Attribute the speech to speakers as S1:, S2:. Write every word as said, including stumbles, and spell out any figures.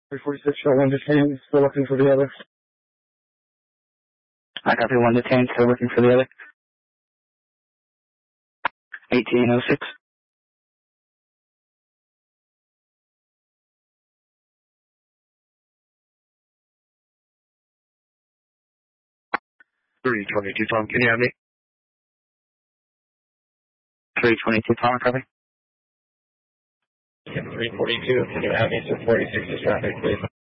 S1: three forty-six, show one detained, still looking for the other.
S2: I copy one detained, still looking for the other. eighteen oh six.
S3: three twenty-two, Tom, can you have me?
S2: three twenty-two, Tom, copy.
S4: three forty-two, can you have me to forty-six traffic, please?